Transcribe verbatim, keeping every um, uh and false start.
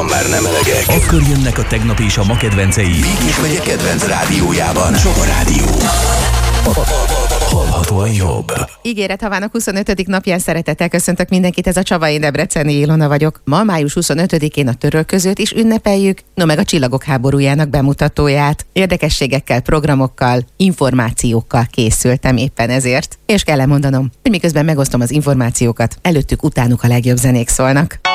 már nem elegek. Akkor jönnek a tegnap és a ma kedvencei. Békés megye kedvenc rádiójában. Sova Rádió. Hallhatóan jobb. Ígéret havának huszonötödik napján szeretettel köszöntök mindenkit, ez a Csaba, én Debreceni Ilona vagyok. Ma május huszonötödikén a törölközőt is ünnepeljük, no meg a Csillagok háborújának bemutatóját. Érdekességekkel, programokkal, információkkal készültem éppen ezért. És kell mondanom, hogy miközben megosztom az információkat, előttük utánuk a legjobb zenék szólnak.